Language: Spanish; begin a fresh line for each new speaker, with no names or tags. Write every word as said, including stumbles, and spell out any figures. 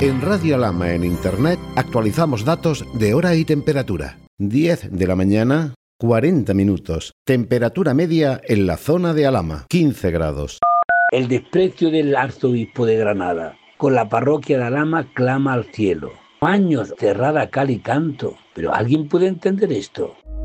En Radio Alhama en Internet actualizamos datos de hora y temperatura. diez de la mañana, cuarenta minutos. Temperatura media en la zona de Alhama, quince grados.
El desprecio del arzobispo de Granada con la parroquia de Alhama clama al cielo. Años cerrada cal y canto, pero ¿alguien puede entender esto?